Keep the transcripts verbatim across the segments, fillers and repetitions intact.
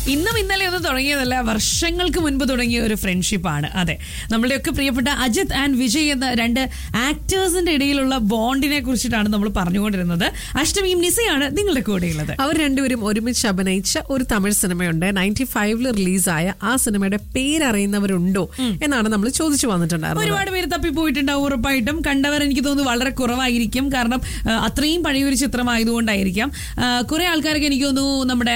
ഇന്നും ഇന്നലെ ഒന്നും തുടങ്ങിയതല്ല, വർഷങ്ങൾക്ക് മുൻപ് തുടങ്ങിയ ഒരു ഫ്രണ്ട്ഷിപ്പാണ്. അതെ, നമ്മളുടെയൊക്കെ പ്രിയപ്പെട്ട അജിത് ആൻഡ് വിജയ് എന്ന രണ്ട് ആക്ടേഴ്സിന്റെ ഇടയിലുള്ള ബോണ്ടിനെ കുറിച്ചിട്ടാണ് നമ്മൾ പറഞ്ഞുകൊണ്ടിരുന്നത്. അഷ്ടമിയും നിസയാണ് നിങ്ങളുടെ കൂടെയുള്ളത്. അവർ രണ്ടുപേരും ഒരുമിച്ച് അഭിനയിച്ച ഒരു തമിഴ് സിനിമയുണ്ട്. നയൻറ്റി ഫൈവില് റിലീസായ ആ സിനിമയുടെ പേരറിയുന്നവരുണ്ടോ എന്നാണ് നമ്മൾ ചോദിച്ചു വന്നിട്ടുണ്ടായിരുന്നത്. ഒരുപാട് പേര് തപ്പിപ്പോയിട്ടുണ്ടാവും ഉറപ്പായിട്ടും. കണ്ടവർ എനിക്ക് തോന്നുന്നു വളരെ കുറവായിരിക്കും. കാരണം അത്രയും പഴയൊരു ചിത്രമായതുകൊണ്ടായിരിക്കാം. കുറെ ആൾക്കാർക്ക് എനിക്ക് തോന്നുന്നു നമ്മുടെ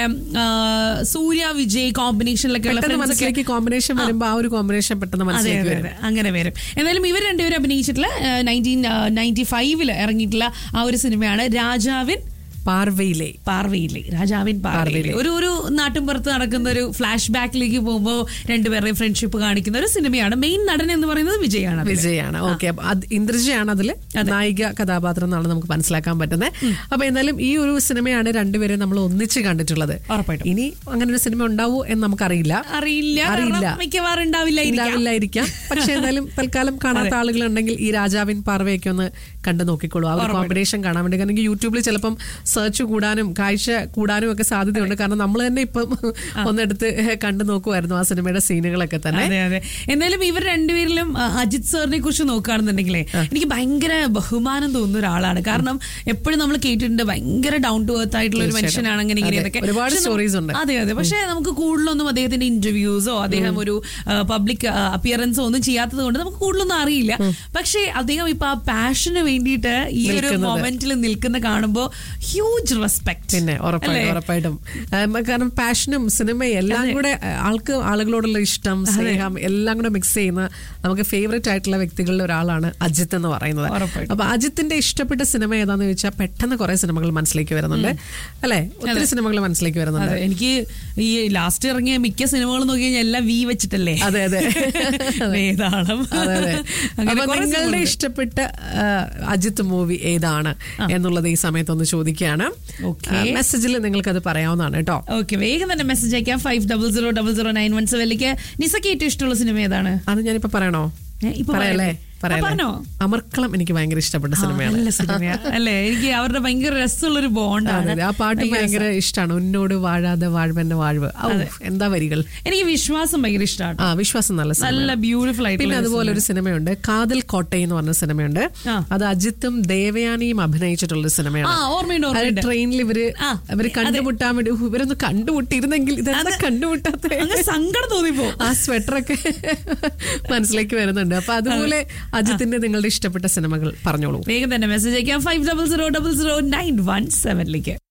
സൂര്യ വിജയ് കോമ്പിനേഷനിലൊക്കെ കോമ്പിനേഷൻ വരുമ്പോൾ ആ ഒരു കോമ്പിനേഷൻ പെട്ടെന്ന് മനസ്സിലാക്കി വരും. അങ്ങനെ വരും. എന്നാലും ഇവർ രണ്ടുപേരും അഭിനയിച്ചിട്ടുള്ള നയൻറ്റീൻ നയൻറ്റി ഫൈവില് ഇറങ്ങിയിട്ടുള്ള ആ ഒരു സിനിമയാണ് രാജാവിൻ പാർവയിലെ പാർവയിലെ രാജാവിൻ പാർവയിലെ. ഒരു ഒരു നാട്ടിൻപുറത്ത് നടക്കുന്ന ഒരു ഫ്ലാഷ് ബാക്കിലേക്ക് പോകുമ്പോൾ രണ്ടുപേരുടെയും ഫ്രണ്ട്ഷിപ്പ് കാണിക്കുന്ന ഒരു സിനിമയാണ്. മെയിൻ നടൻ എന്ന് പറയുന്നത് വിജയാണ്. വിജയാണ് ഓക്കെ. ഇന്ദ്രജയാണ് അതില് നായിക കഥാപാത്രം എന്നാണ് നമുക്ക് മനസ്സിലാക്കാൻ പറ്റുന്നത്. അപ്പൊ എന്തായാലും ഈ ഒരു സിനിമയാണ് രണ്ടുപേരും നമ്മൾ ഒന്നിച്ച് കണ്ടിട്ടുള്ളത്. ഉറപ്പായിട്ടും ഇനി അങ്ങനെ ഒരു സിനിമ ഉണ്ടാവോ എന്ന് നമുക്കറിയില്ല. അറിയില്ല അറിയില്ല മിക്കവാറും ഉണ്ടാവില്ലായിരിക്കാം. പക്ഷെ എന്തായാലും തൽക്കാലം കാണാത്ത ആളുകളുണ്ടെങ്കിൽ ഈ രാജാവിൻ പാർവയൊക്കെ ഒന്ന് കണ്ടു നോക്കിക്കോളൂ. ആ ഒരു കോമ്പിനേഷൻ കാണാൻ വേണ്ടി. കാരണം യൂട്യൂബിൽ ചിലപ്പം സെർച്ച് കൂടാനും കാഴ്ച കൂടാനും ഒക്കെ സാധ്യതയുണ്ട്. കാരണം നമ്മൾ തന്നെ ഇപ്പം ഒന്നെടുത്ത് കണ്ടു നോക്കുമായിരുന്നു ആ സിനിമയുടെ സീനുകളൊക്കെ തന്നെ. എന്നാലും ഇവർ രണ്ടുപേരിലും അജിത് സാറിനെ കുറിച്ച് നോക്കുകയാണെന്നുണ്ടെങ്കിലേ എനിക്ക് ഭയങ്കര ബഹുമാനം തോന്നുന്ന ഒരാളാണ്. കാരണം എപ്പോഴും നമ്മൾ കേട്ടിട്ടുണ്ട് ഭയങ്കര ഡൗൺ ടു എർത്ത് ആയിട്ടുള്ള ഒരു മനുഷ്യനാണ്. അങ്ങനെ ഇങ്ങനെയൊക്കെ ഒരുപാട് സ്റ്റോറീസ് ഉണ്ട്. അതെ അതെ. പക്ഷെ നമുക്ക് കൂടുതലൊന്നും അദ്ദേഹത്തിന്റെ ഇന്റർവ്യൂസോ അദ്ദേഹം ഒരു പബ്ലിക് അപ്പിയറൻസോ ഒന്നും ചെയ്യാത്തത് കൊണ്ട് നമുക്ക് കൂടുതലൊന്നും അറിയില്ല. പക്ഷെ അദ്ദേഹം ഇപ്പൊ ആ പാഷന് വേണ്ടിയിട്ട് ഈ ഒരു മൊമെന്റിൽ നിൽക്കുന്ന കാണുമ്പോൾ ഹ്യൂജ് റെസ്പെക്ട്. പിന്നെ ഉറപ്പായിട്ടും ഉറപ്പായിട്ടും കാരണം പാഷനും സിനിമയും എല്ലാം കൂടെ ആൾക്ക് ആളുകളോടുള്ള ഇഷ്ടം, സ്നേഹം എല്ലാം കൂടെ മിക്സ് ചെയ്യുന്ന നമുക്ക് ഫേവറേറ്റ് ആയിട്ടുള്ള വ്യക്തികളിൽ ഒരാളാണ് അജിത്ത് എന്ന് പറയുന്നത്. അപ്പൊ അജിത്തിന്റെ ഇഷ്ടപ്പെട്ട സിനിമ ഏതാന്ന് ചോദിച്ചാൽ പെട്ടെന്ന് കുറെ സിനിമകൾ മനസ്സിലേക്ക് വരുന്നുണ്ട് അല്ലെ? ഒത്തിരി സിനിമകൾ മനസ്സിലേക്ക് വരുന്നുണ്ട്. എനിക്ക് ഈ ലാസ്റ്റ് ഇറങ്ങിയ മിക്ക സിനിമകളും നോക്കി കഴിഞ്ഞാൽ എല്ലാം വി വെച്ചിട്ടല്ലേ? അതെ അതെ. വേതാളം. അതെ അതെ. അപ്പൊ നിങ്ങളുടെ ഇഷ്ടപ്പെട്ട അജിത്ത് മൂവി ഏതാണ് എന്നുള്ളത് ഈ സമയത്ത് ഒന്ന് ചോദിക്കുകയാണ്. മെസ്സേജിൽ നിങ്ങൾക്ക് അത് പറയാവുന്നതാണ് കേട്ടോ. ഓക്കെ, വേഗം തന്നെ മെസ്സേജ് അയക്കാം five double zero double zero nine one സെവനിലേക്ക്. നിസയ്ക്ക് ഏറ്റവും ഇഷ്ടമുള്ള സിനിമ ഏതാണ്? അത് ഞാനിപ്പോ പറയണോ? പറയല്ലേ? അമർക്കളം എനിക്ക് ഭയങ്കര ഇഷ്ടപ്പെട്ട സിനിമയാണ്. അല്ലേ? എനിക്ക് അവരുടെ ഭയങ്കര രസമുള്ളൊരു ബോണ്ടാണ്. ആ പാട്ട് ഭയങ്കര ഇഷ്ടമാണ്. ഉന്നോട് വാഴാതെ വാഴ്വന്റെ വാഴ്വ്. എന്താ വരികൾ. എനിക്ക് വിശ്വാസം ഭയങ്കര ഇഷ്ടമാണ്. ആ വിശ്വാസം നല്ല നല്ല ബ്യൂട്ടിഫുൾ ആയിട്ട്. പിന്നെ അതുപോലെ ഒരു സിനിമയുണ്ട് കാതൽ കോട്ടൈ എന്ന് പറഞ്ഞ സിനിമയുണ്ട്. അത് അജിത്തും ദേവയാനിയും അഭിനയിച്ചിട്ടുള്ള സിനിമയാണ്. ട്രെയിനിൽ ഇവര് ഇവര് കണ്ടുമുട്ടാൻ വേണ്ടി ഇവരൊന്ന് കണ്ടുമുട്ടിയിരുന്നെങ്കിൽ ഇതെന്താ കണ്ടുമുട്ടാത്ത സങ്കടം തോന്നിപ്പോ. ആ സ്വെറ്ററൊക്കെ മനസ്സിലേക്ക് വരുന്നുണ്ട്. അപ്പൊ അതുപോലെ അജിത്തിന്റെ നിങ്ങളുടെ ഇഷ്ടപ്പെട്ട സിനിമകൾ പറഞ്ഞോളൂ. വേഗം തന്നെ മെസ്സേജ് അയക്കാം five double zero double zero nine one സെവനിലേക്ക്.